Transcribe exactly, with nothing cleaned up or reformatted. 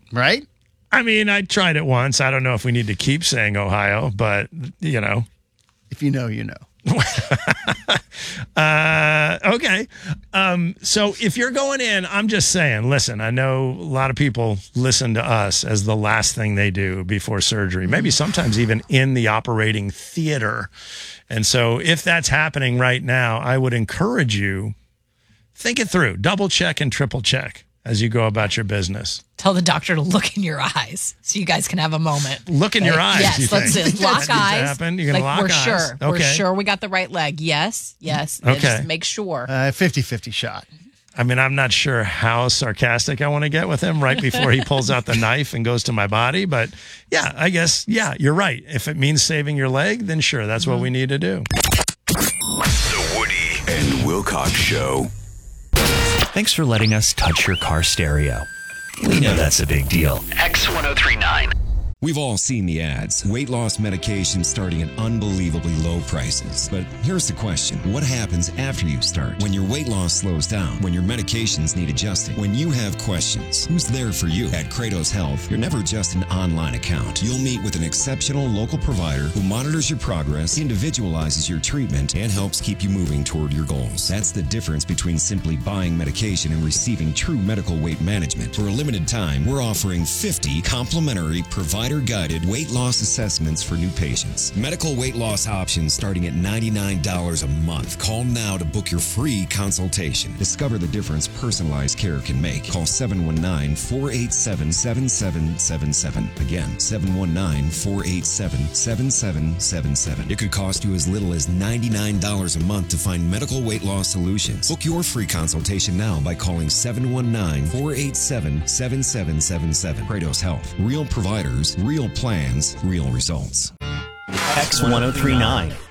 right? I mean, I tried it once. I don't know if we need to keep saying Ohio, but, you know. If you know, you know. uh, okay. Um, so if you're going in, I'm just saying, listen, I know a lot of people listen to us as the last thing they do before surgery, maybe sometimes even in the operating theater. And so if that's happening right now, I would encourage you, think it through, double check and triple check as you go about your business. Tell the doctor to look in your eyes so you guys can have a moment. Look in like, your eyes. Yes, you let's think? see. Lock That needs to eyes. happen. You're gonna like, lock we're eyes. sure. Okay. We're sure we got the right leg. Yes, yes. Okay. Just make sure. Uh, fifty-fifty shot. I mean, I'm not sure how sarcastic I want to get with him right before he pulls out the knife and goes to my body. But yeah, I guess, yeah, you're right. If it means saving your leg, then sure, that's mm-hmm. what we need to do. The Woody and Wilcox Show. Thanks for letting us touch your car stereo. We know that's a big deal. X one oh three nine. We've all seen the ads. Weight loss medication starting at unbelievably low prices. But here's the question. What happens after you start? When your weight loss slows down? When your medications need adjusting? When you have questions? Who's there for you? At Kratos Health, you're never just an online account. You'll meet with an exceptional local provider who monitors your progress, individualizes your treatment, and helps keep you moving toward your goals. That's the difference between simply buying medication and receiving true medical weight management. For a limited time, we're offering fifty complimentary provider guided weight loss assessments for new patients. Medical weight loss options starting at ninety-nine dollars a month. Call now to book your free consultation. Discover the difference personalized care can make. Call seven one nine, four eight seven, seven seven seven seven. Again, seven one nine, four eight seven, seven seven seven seven. It could cost you as little as ninety-nine dollars a month to find medical weight loss solutions. Book your free consultation now by calling seven one nine, four eight seven, seven seven seven seven. Kratos Health. Real providers, real plans, real results. X one oh three nine.